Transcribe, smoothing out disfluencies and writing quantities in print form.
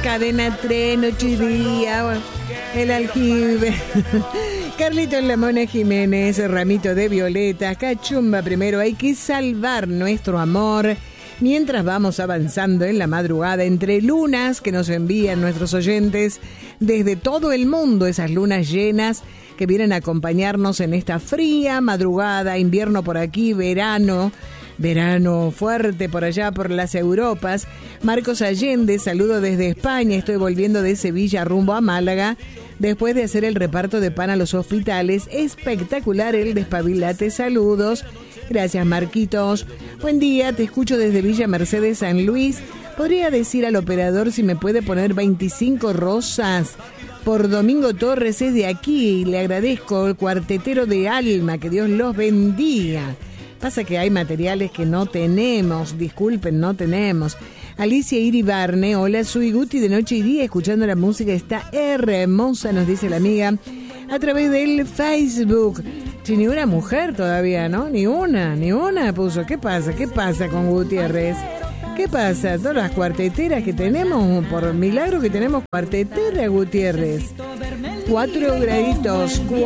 Cadena 3, Noche y Día, el aljibe. Carlitos Lamona Jiménez, Ramito de Violeta, Cachumba primero. Hay que salvar nuestro amor mientras vamos avanzando en la madrugada entre lunas que nos envían nuestros oyentes desde todo el mundo, esas lunas llenas que vienen a acompañarnos en esta fría madrugada, invierno por aquí, verano fuerte por allá por las Europas. Marcos Allende, saludo desde España, estoy volviendo de Sevilla rumbo a Málaga después de hacer el reparto de pan a los hospitales. Espectacular el despabilate, saludos. Gracias, Marquitos. Buen día, te escucho desde Villa Mercedes, San Luis. ¿Podría decir al operador si me puede poner 25 rosas por Domingo Torres? Es de aquí, le agradezco, el cuartetero de alma, que Dios los bendiga. Pasa que hay materiales que no tenemos, disculpen, no tenemos. Alicia Iribarne, hola, soy Guti de Noche y Día, escuchando la música, está hermosa, nos dice la amiga, a través del Facebook. Si ni una mujer todavía, ¿no? Ni una puso. ¿Qué pasa con Gutiérrez? ¿Qué pasa? Todas las cuarteteras que tenemos, por milagro que tenemos cuartetera, Gutiérrez. 4 graditos.